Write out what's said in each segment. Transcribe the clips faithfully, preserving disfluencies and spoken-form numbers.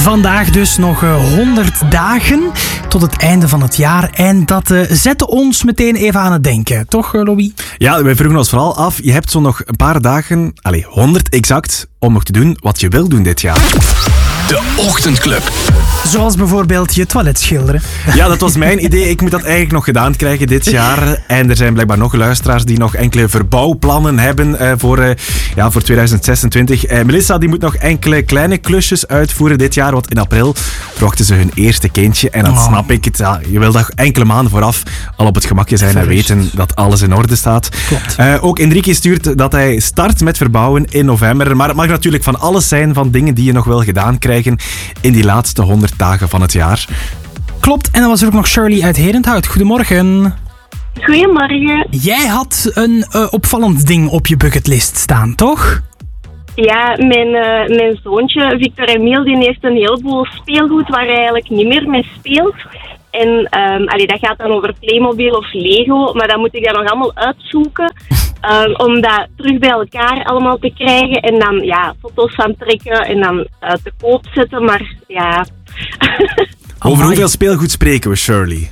Vandaag dus nog honderd dagen tot het einde van het jaar. En dat uh, zette ons meteen even aan het denken. Toch, uh, Louis? Ja, wij vroegen ons vooral af. Je hebt zo nog een paar dagen, allez, honderd exact, om nog te doen wat je wil doen dit jaar. De Ochtendclub. Zoals bijvoorbeeld je toilet schilderen. Ja, dat was mijn idee. Ik moet dat eigenlijk nog gedaan krijgen dit jaar. En er zijn blijkbaar nog luisteraars die nog enkele verbouwplannen hebben uh, voor, uh, ja, voor tweeduizend zesentwintig. Uh, Melissa die moet nog enkele kleine klusjes uitvoeren dit jaar, want in april verwachten ze hun eerste kindje. En dan oh. snap ik het. Ja, je wil dat enkele maanden vooraf al op het gemakje zijn en weten dat alles in orde staat. Klopt. Uh, ook Enrique stuurt dat hij start met verbouwen in november. Maar het mag natuurlijk van alles zijn, van dingen die je nog wil gedaan krijgen in die laatste honderd dagen van het jaar. Klopt, en dan was er ook nog Shirley uit Herenthout. Goedemorgen. Goedemorgen. Jij had een uh, opvallend ding op je bucketlist staan, toch? Ja, mijn, uh, mijn zoontje Victor Emiel die heeft een heleboel speelgoed waar hij eigenlijk niet meer mee speelt. En um, allee, dat gaat dan over Playmobil of Lego, maar dan moet ik dat nog allemaal uitzoeken. Um, om dat terug bij elkaar allemaal te krijgen en dan ja, foto's van trekken en dan uh, te koop zetten, maar ja... Over hoeveel speelgoed spreken we, Shirley?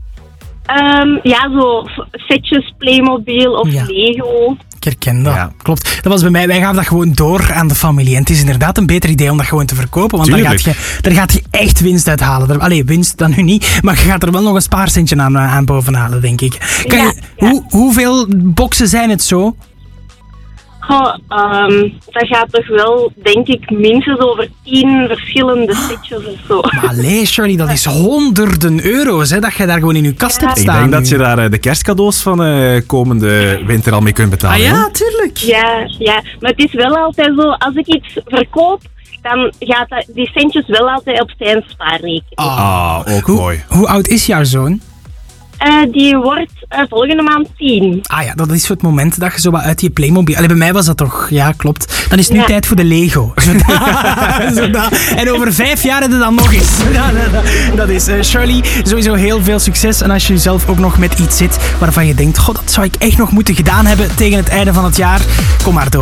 Um, ja, zo setjes Playmobil of ja. Lego. Ik herken dat. Ja. Klopt. Dat was bij mij. Wij gaven dat gewoon door aan de familie. En het is inderdaad een beter idee om dat gewoon te verkopen. Want daar gaat, je, daar gaat je echt winst uit halen. Allee, winst dan nu niet. Maar je gaat er wel nog een spaarcentje aan, aan bovenhalen, denk ik. Kan ja, je, ja. Hoe, hoeveel boxen zijn het zo? Oh, um, dat gaat toch wel, denk ik, minstens over tien verschillende setjes of zo. Maar allee, Shirley, dat is honderden euro's, hè, dat je daar gewoon in je kast ja. hebt staan. Ik denk nu. dat je daar de kerstcadeaus van uh, komende winter al mee kunt betalen. Ah ja, hoor. tuurlijk. Ja, ja, maar het is wel altijd zo, als ik iets verkoop, dan gaat dat, die centjes wel altijd op zijn spaarrekening. Ah, ook hoe, mooi. Hoe oud is jouw zoon? Uh, die wordt uh, volgende maand tien. Ah ja, dat is het moment dat je zo wat uit je Playmobil... Allee, bij mij was dat toch... Ja, klopt. Dan is het nu ja. tijd voor de Lego. En over vijf jaar hebben we dan nog eens. Dat is uh, Shirley. Sowieso heel veel succes. En als je zelf ook nog met iets zit waarvan je denkt... God, dat zou ik echt nog moeten gedaan hebben tegen het einde van het jaar. Kom maar door.